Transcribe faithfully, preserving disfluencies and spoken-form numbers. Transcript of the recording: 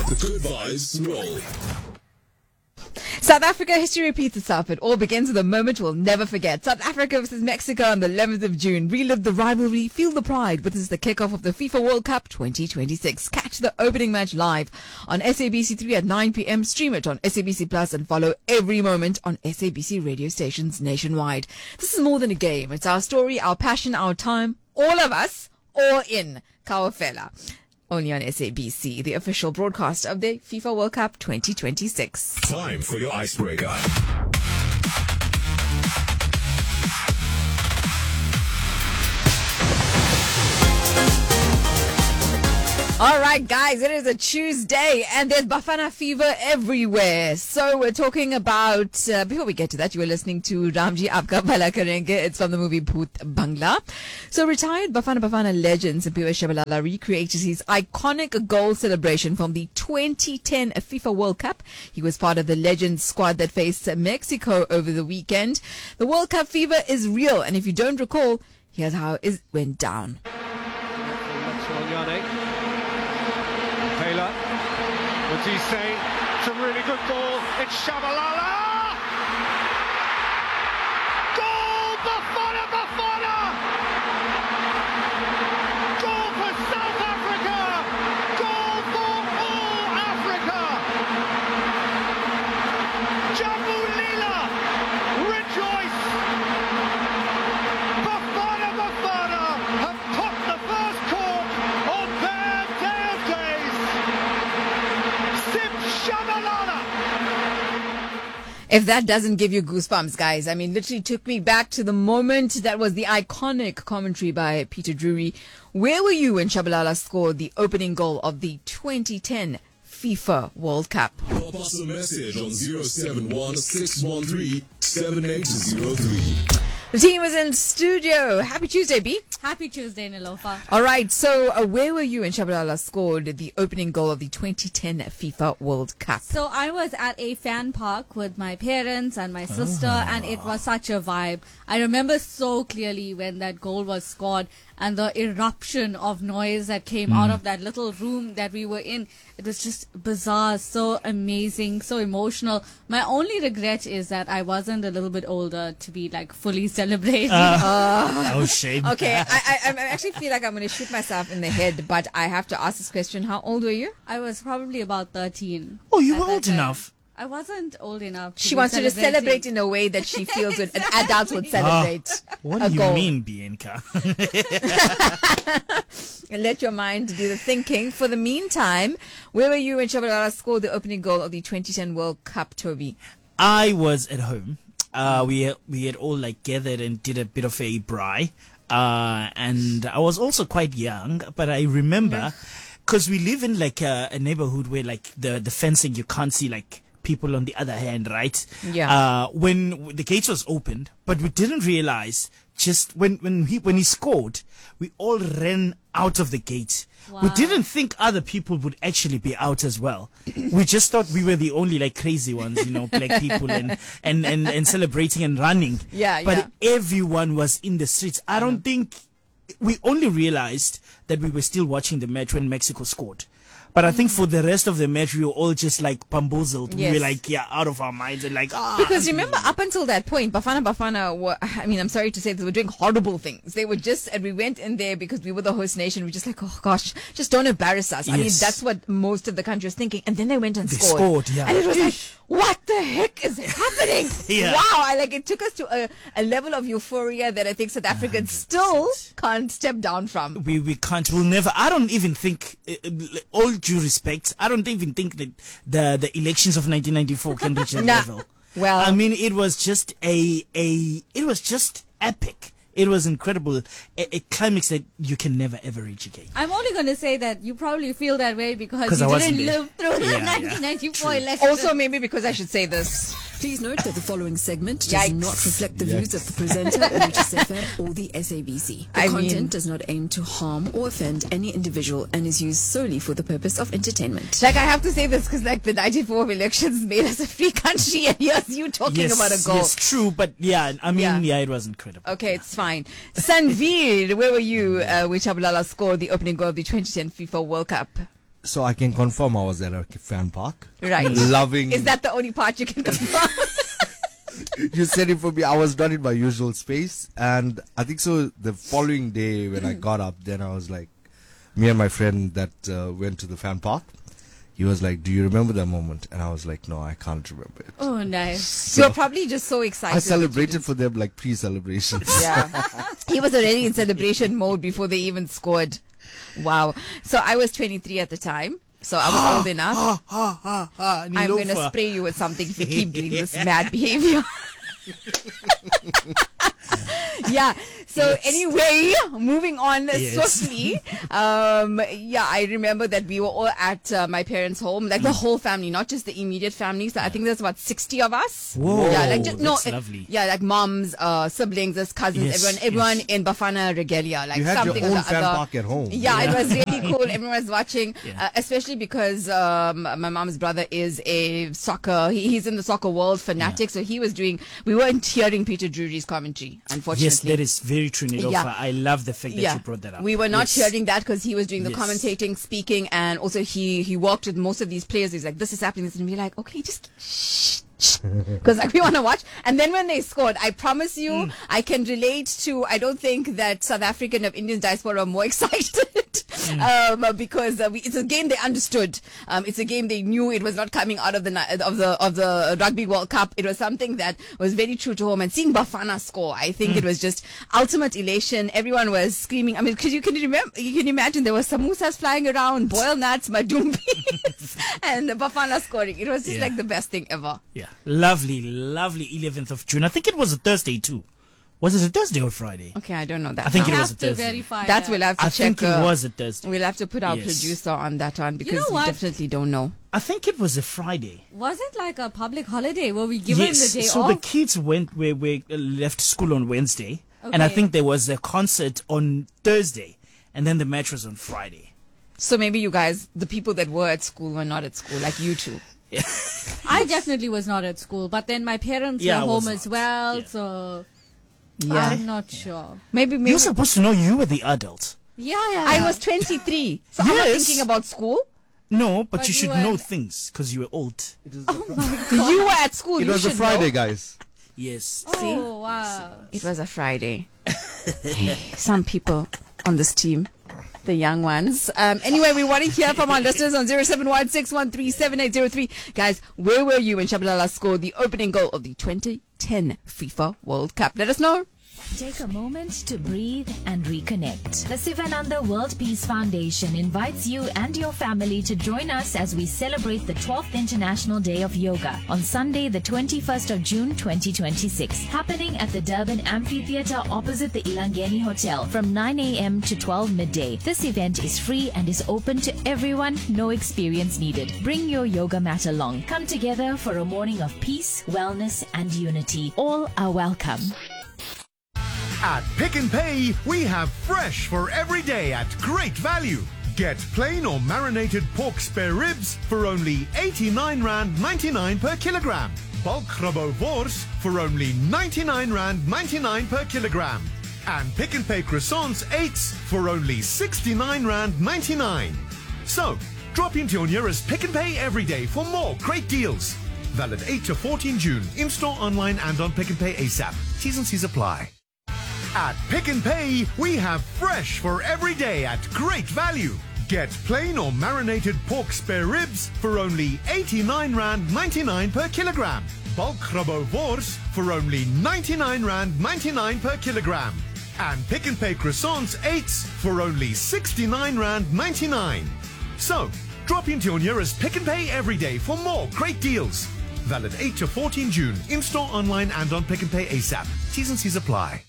The Good Vibes Roll. South Africa history repeats itself. It all begins with a moment we'll never forget. South Africa versus Mexico on the eleventh of June. Relive the rivalry, feel the pride. But this is the kickoff of the FIFA World Cup twenty twenty-six. Catch the opening match live on S A B C three at nine p.m. Stream it on S A B C Plus and follow every moment on S A B C radio stations nationwide. This is more than a game. It's our story, our passion, our time. All of us, all in Kawafela. Only on S A B C, the official broadcast of the FIFA World Cup twenty twenty-six. Time for your icebreaker. All right, guys, it is a Tuesday and there's Bafana fever everywhere. So we're talking about, uh, before we get to that, you were listening to Ramji Apka Balakarenge. It's from the movie Bhoot Bangla. So retired Bafana Bafana legend Simphiwe Shabalala recreated his iconic goal celebration from the twenty ten FIFA World Cup. He was part of the Legends squad that faced Mexico over the weekend. The World Cup fever is real, and if you don't recall, here's how it went down. Taylor, what's he saying? It's a really good ball. It's Shabalala! Goal! Bafana Bafana! Goal for South Africa! Goal for all Africa! Jambu Lila! Rejoice! Bafana Bafana have topped the first cork on their day of days! Sim Shabalala! If that doesn't give you goosebumps, guys, I mean, literally took me back to the moment that was the iconic commentary by Peter Drury. Where were you when Shabalala scored the opening goal of the twenty ten FIFA World Cup? Pop us a message on zero seven one, six one three, seven eight zero three. The team is in studio. Happy Tuesday, B. Happy Tuesday, Nilofa. All right, so uh, where were you when Shabalala scored the opening goal of the twenty ten FIFA World Cup? So I was at a fan park with my parents and my sister, and it was such a vibe. I remember so clearly when that goal was scored and the eruption of noise that came mm. out of that little room that we were in. It was just bizarre, so amazing, so emotional. My only regret is that I wasn't a little bit older to be like fully celebrating. Uh, uh, oh, shame. Okay, I, I, I actually feel like I'm going to shoot myself in the head, but I have to ask this question. How old were you? I was probably about thirteen. Oh, you were at old that time. now. I wasn't old enough. To She be wants you to celebrating. celebrate in a way that she feels would, an adult would celebrate. Oh, what a do you goal. mean, Bianca? And let your mind do the thinking. For the meantime, where were you when Shabalala scored the opening goal of the twenty ten World Cup, Toby? I was at home. Uh, we we had all like gathered and did a bit of a braai. Uh, and I was also quite young, but I remember because we live in like a, a neighborhood where like the, the fencing, you can't see like people on the other hand, right? Yeah. Uh, when the gates was opened, but we didn't realize just when, when he, when he scored, we all ran out of the gate. Wow. We didn't think other people would actually be out as well. We just thought we were the only like crazy ones, you know, black people and, and, and, and celebrating and running. Yeah, but yeah. everyone was in the streets. I don't think we only realized that we were still watching the match when Mexico scored. But I think for the rest of the match, we were all just like bamboozled. Yes. We were like, yeah, out of our minds and like, ah. Because remember, up until that point, Bafana Bafana were, I mean, I'm sorry to say, they were doing horrible things. They were just, and we went in there because we were the host nation. We were just like, oh gosh, just don't embarrass us. I mean, Yes. that's what most of the country was thinking. And then they went and They scored. scored, yeah. And it was like, what the heck is happening? Yeah. Wow. I like, it took us to a, a level of euphoria that I think South Africans still can't step down from. We, we can't, we'll never, I don't even think, uh, uh, all due respect, I don't even think that the, the elections of nineteen ninety-four can reach that Nah. level. Well, I mean, it was just a, a, it was just epic. It was incredible. A, a climax that you can never ever reach again. I'm only going to say that you probably feel that way because 'Cause I you wasn't didn't there. live through the Yeah, yeah. nineteen ninety-four election. also maybe because I should say this. Please note that the following segment does Yikes. not reflect the views of the presenter, H S F M, or the S A B C. The I content mean- does not aim to harm or offend any individual and is used solely for the purpose of entertainment. Like, I have to say this because, like, the ninety-four elections made us a free country, and here's you talking Yes, about a goal. yes, true, but yeah, I mean, Yeah. yeah, it was incredible. Okay, it's fine. Sanveer, where were you uh, when Shabalala scored the opening goal of the twenty ten FIFA World Cup? So I can confirm I was at a fan park. Right. Loving. Is that the only part you can confirm? You said it for me. I was not in my usual space. And I think so the following day when I got up, then I was like, me and my friend that uh, went to the fan park, he was like, do you remember that moment? And I was like, no, I can't remember it. Oh, nice. You're probably just so excited. I celebrated for them like pre-celebration. Yeah. He was already in celebration mode before they even scored. Wow. So I was twenty-three at the time. So I was old enough. Ha, ha, ha, ha, I'm going to Nilofa. spray you with something if you keep doing this mad behavior. Yeah. So anyway, moving on Yes. swiftly. Um, yeah, I remember that we were all at uh, my parents' home, like the whole family, not just the immediate family. So I think there's about sixty of us. Whoa, Yeah, like just, no, that's it- lovely. Yeah, like moms, uh, siblings, us cousins, Yes, everyone, everyone yes. in Bafana regalia, like You had your something own or the fan other. park at home. Yeah, it was really cool. Everyone was watching, Yeah. uh, especially because um, my mom's brother is a soccer. He, he's in the soccer world fanatic, so he was doing. We weren't hearing Peter Drury's commentary, unfortunately. Yes, that is very true, Nilofa. Yeah. I love the fact that you brought that up. We were not Yes. hearing that because he was doing the Yes. commentating, speaking, and also he he worked with most of these players. He's like, this is happening, this is, and we're like, okay, just shh. Because like we want to watch, and then when they scored, I promise you, Mm. I can relate to. I don't think that South African of Indian diaspora are more excited Mm. um, because uh, we, it's a game they understood. Um, it's a game they knew it was not coming out of the ni- of the of the Rugby World Cup. It was something that was very true to home. And seeing Bafana score, I think Mm. it was just ultimate elation. Everyone was screaming. I mean, because you can remember, you can imagine there were samosas flying around, boiled nuts, madumbis, and Bafana scoring. It was just Yeah. like the best thing ever. Yeah, lovely, lovely eleventh of June. I think it was a Thursday too. Was it a Thursday or Friday? Okay, I don't know that. I think now. it I was have a to Thursday. verify That's that. we'll have to I check. think it uh, was a Thursday. We'll have to put our Yes. producer on that one because know we what? definitely don't know. I think it was a Friday. Was it like a public holiday? Were we given yes. the day so off? the kids went we, we left school on Wednesday, and I Okay. think there was a concert on Thursday, and then the match was on Friday. So maybe you guys, the people that were at school, were not at school, like you two. I definitely was not at school, but then my parents Yeah, I were was home as not. well, Yeah. so Yeah. I'm not sure. Maybe, maybe. You're supposed to know you were the adult. Yeah, yeah. I was twenty-three, so I'm not Yes. thinking about school. No, but, But you you should were- know things because you were old. You were at school. It you was a should Friday, know. guys. Yes. Oh, wow. It was a Friday. Some people on this team, the young ones. Um, anyway, we want to hear from our listeners on zero seven one six one three seven eight zero three. Guys, where were you when Shabalala scored the opening goal of the twenty ten FIFA World Cup? Let us know. Take a moment to breathe and reconnect. The Sivananda World Peace Foundation invites you and your family to join us as we celebrate the twelfth International Day of Yoga on Sunday, the twenty-first of June twenty twenty-six, happening at the Durban Amphitheatre opposite the Ilangeni Hotel from nine a.m. to twelve midday. This event is free and is open to everyone, no experience needed. Bring your yoga mat along. Come together for a morning of peace, wellness, and unity. All are welcome. At Pick n Pay, we have fresh for every day at great value. Get plain or marinated pork spare ribs for only eighty-nine rand ninety-nine per kilogram. Bulk rabo wors for only ninety-nine rand ninety-nine per kilogram. And Pick n Pay croissants eights for only sixty-nine rand ninety-nine. So, drop into your nearest Pick n Pay every day for more great deals. Valid eight to fourteen June. In-store, online and on Pick n Pay ASAP. T's and C's apply. At Pick n Pay, we have fresh for every day at great value. Get plain or marinated pork spare ribs for only eighty-nine rand ninety-nine per kilogram. Bulk rabo wors for only ninety-nine rand ninety-nine per kilogram. And Pick n Pay croissants eights for only sixty-nine rand ninety-nine. So, drop into your nearest Pick n Pay every day for more great deals. Valid eight to fourteen June. In-store, online and on Pick n Pay ASAP. T's and C's apply.